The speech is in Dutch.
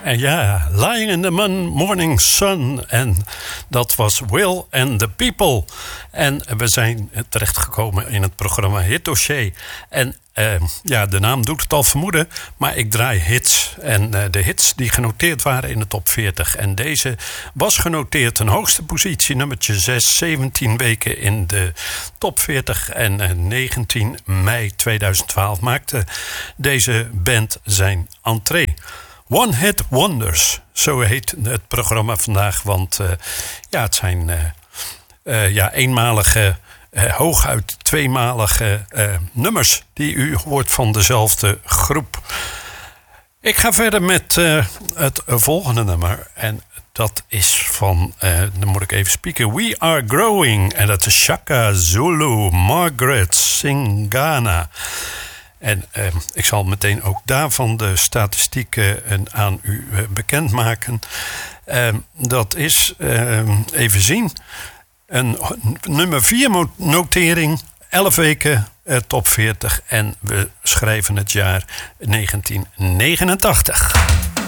En ja, Lying in the Morning Sun. En dat was Will and the People. En we zijn terechtgekomen in het programma Hit Dossier. En ja, de naam doet het al vermoeden, maar ik draai hits. En de hits die genoteerd waren in de top 40. En deze was genoteerd een hoogste positie, nummertje 6, 17 weken in de top 40. En 19 mei 2012 maakte deze band zijn entree. One Hit Wonders, zo heet het programma vandaag. Want ja, het zijn eenmalige, hooguit tweemalige nummers die u hoort van dezelfde groep. Ik ga verder met het volgende nummer. En dat is van, dan moet ik even spieken. We Are Growing. En dat is Shaka Zulu, Margaret Singana. En ik zal meteen ook daarvan de statistieken aan u bekendmaken. Dat is, even zien, een nummer 4 notering, 11 weken top 40. En we schrijven het jaar 1989.